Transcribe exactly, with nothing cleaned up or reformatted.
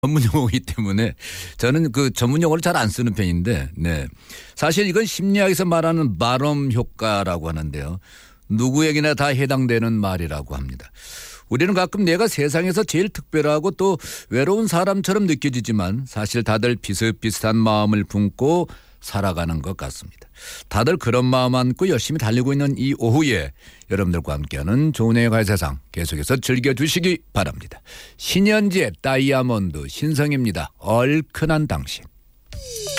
전문 용어이기 때문에 저는 그 전문 용어를 잘 안 쓰는 편인데, 네. 사실 이건 심리학에서 말하는 마럼 효과라고 하는데요. 누구에게나 다 해당되는 말이라고 합니다. 우리는 가끔 내가 세상에서 제일 특별하고 또 외로운 사람처럼 느껴지지만 사실 다들 비슷비슷한 마음을 품고 살아가는 것 같습니다. 다들 그런 마음 안고 열심히 달리고 있는 이 오후에 여러분들과 함께하는 조은혜의 가요세상 계속해서 즐겨주시기 바랍니다. 신현지의 다이아몬드, 신성입니다. 얼큰한 당신.